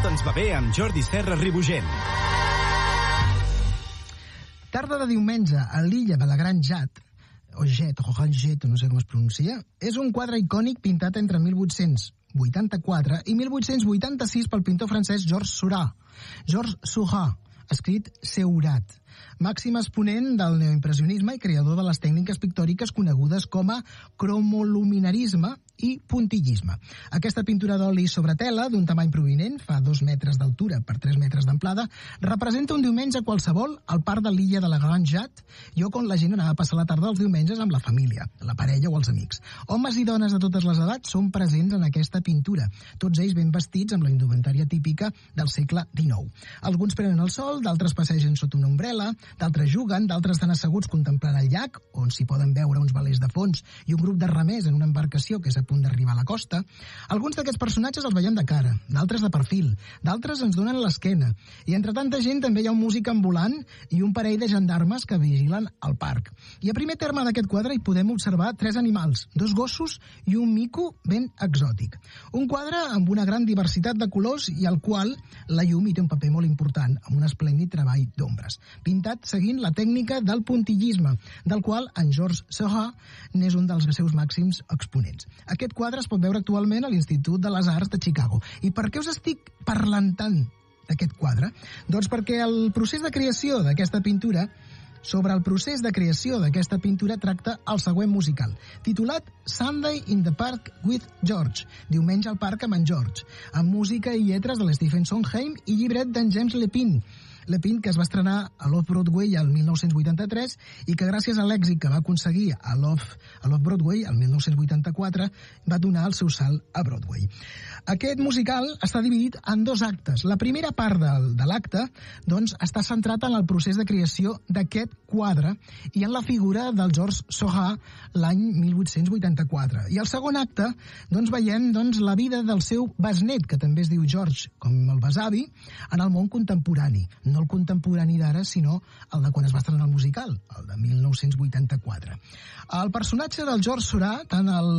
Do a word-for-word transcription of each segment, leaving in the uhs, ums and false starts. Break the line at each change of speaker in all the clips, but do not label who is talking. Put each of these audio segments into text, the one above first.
Tot ens va bé amb Jordi Serra Ribugent.
Tarda de diumenge a l'illa de la Gran Jet, o Jet, o Gran Jet, no sé com es pronuncia, és un quadre icònic pintat entre mil vuit-cents vuitanta-quatre i mil vuit-cents vuitanta-sis pel pintor francès Georges Seurat. Georges Seurat, escrit Seurat, màxim exponent del neoimpressionisme i creador de les tècniques pictòriques conegudes com a cromoluminarisme i puntillisme. Aquesta pintura d'oli sobre tela, d'un tamany provinent, fa dos metres d'altura per tres metres d'amplada, representa un diumenge qualsevol al parc de l'illa de la Gran Jet, lloc on la gent anava a passar la tarda els diumenges amb la família, la parella o els amics. Homes i dones de totes les edats són presents en aquesta pintura, tots ells ben vestits amb la indumentària típica del segle dinou. Alguns prenen el sol, d'altres passegen sota una ombrela, d'altres juguen, d'altres estan asseguts contemplant el llac, on s'hi poden veure uns velers de fons i un grup de remers en una embarcació que és a punt d'arribar a la costa. Alguns d'aquests personatges els veiem de cara, d'altres de perfil, d'altres ens donen l'esquena, i entre tanta gent també hi ha un músic ambulant i un parell de gendarmes que vigilen el parc. I a primer terme d'aquest quadre hi podem observar tres animals, dos gossos i un mico ben exòtic. Un quadre amb una gran diversitat de colors i al qual la llum hi té un paper molt important, amb un esplèndid treball d'ombres, pintat seguint la tècnica del puntillisme, del qual en Georges Seurat n'és un dels seus màxims exponents. Aquest quadre es pot veure actualment a l'Institut de les Arts de Chicago. I per què us estic parlant tant d'aquest quadre? Doncs perquè el procés de creació d'aquesta pintura, sobre el procés de creació d'aquesta pintura tracta el següent musical, titulat Sunday in the Park with George, diumenge al parc amb en George, amb música i lletres de l'Stephen Sondheim i llibret d'en James Lepine. Lepine, que es va estrenar a l'Off-Broadway el mil nou-cents vuitanta-tres i que gràcies a l'èxit que va aconseguir a l'Off-Broadway el mil nou-cents vuitanta-quatre va donar el seu salt a Broadway. Aquest musical està dividit en dos actes. La primera part de, de l'acte doncs, està centrat en el procés de creació d'aquest quadre i en la figura del Georges Seurat l'any mil vuit-cents vuitanta-quatre. I al segon acte doncs, veiem doncs, la vida del seu besnet, que també es diu George, com el besavi, en el món contemporani. No el contemporani d'ara, sinó el de quan es va estrenar el musical, el de mil nou-cents vuitanta-quatre. El personatge del Georges Seurat, tant el,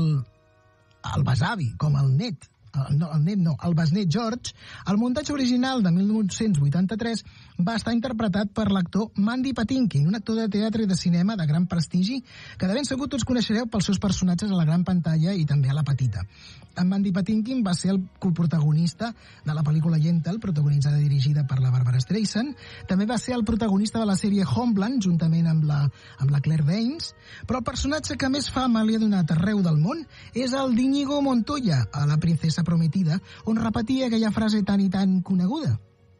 el besavi com el net, el, no, el net no, el besnet George, el muntatge original de mil nou-cents vuitanta-tres va estar interpretat per l'actor Mandy Patinkin, un actor de teatre i de cinema de gran prestigi que de ben segur tots coneixereu pels seus personatges a la gran pantalla i també a la petita. En Mandy Patinkin va ser el coprotagonista de la pel·lícula Yentl, protagonitzada i dirigida per la Barbara Streisand. També va ser el protagonista de la sèrie Homeland, juntament amb la, amb la Claire Danes. Però el personatge que més fama li ha donat arreu del món és el d'Íñigo Montoya, a La princesa prometida, on repetia aquella frase tan i tan coneguda.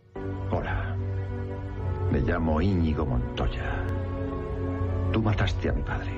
Hola, me llamo Íñigo Montoya. Tú mataste a mi padre.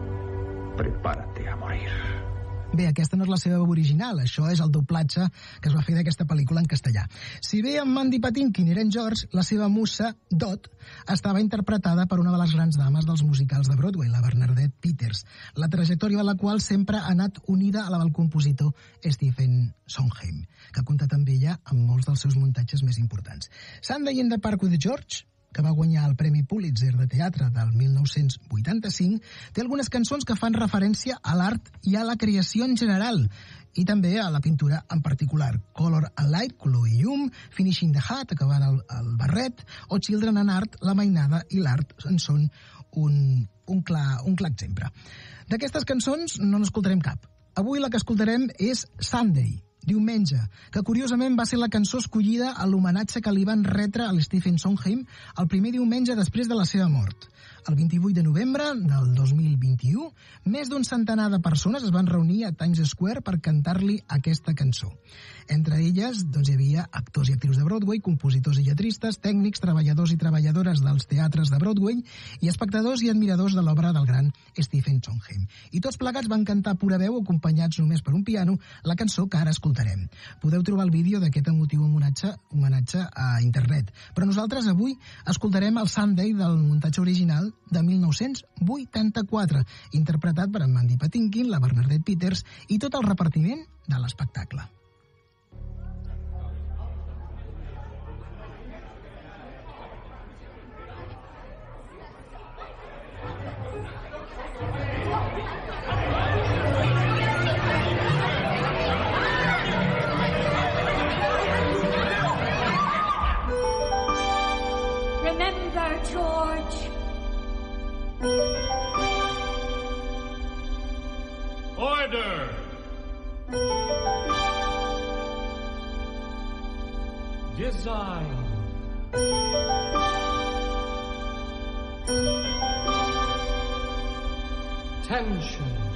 Prepárate a morir.
Bé, aquesta no és la seva veu original, això és el doblatge que es va fer d'aquesta pel·lícula en castellà. Si bé en Mandy Patinkin era en George, la seva musa, Dot, estava interpretada per una de les grans dames dels musicals de Broadway, la Bernadette Peters, la trajectòria de la qual sempre ha anat unida a la del compositor Stephen Sondheim, que ha comptat amb ella en molts dels seus muntatges més importants. Sunday in the Park with George, que va guanyar el Premi Pulitzer de Teatre del mil nou-cents vuitanta-cinc, té algunes cançons que fan referència a l'art i a la creació en general, i també a la pintura en particular. Color and Light, color i llum, Finishing the Hat, acabant el, el barret, o Children and Art, la mainada i l'art en són un, un, clar, un clar exemple. D'aquestes cançons no n'escoltarem cap. Avui la que escoltarem és Sunday, diumenge, que curiosament va ser la cançó escollida a l'homenatge que li van retre a Stephen Sondheim el primer diumenge després de la seva mort. El vint-i-vuit de novembre del dos mil vint-i-u, més d'un centenar de persones es van reunir a Times Square per cantar-li aquesta cançó. Entre elles doncs, hi havia actors i actrius de Broadway, compositors i lletristes, tècnics, treballadors i treballadores dels teatres de Broadway i espectadors i admiradors de l'obra del gran Stephen Sondheim. I tots plegats van cantar a pura veu, acompanyats només per un piano, la cançó que ara escoltarem. Podeu trobar el vídeo d'aquest emotiu homenatge, homenatge a internet. Però nosaltres avui escoltarem el Sunday del muntatge original de mil nou-cents vuitanta-quatre, interpretat per en Mandy Patinkin, la Bernadette Peters i tot el repartiment de l'espectacle.
Order! Design. Tension.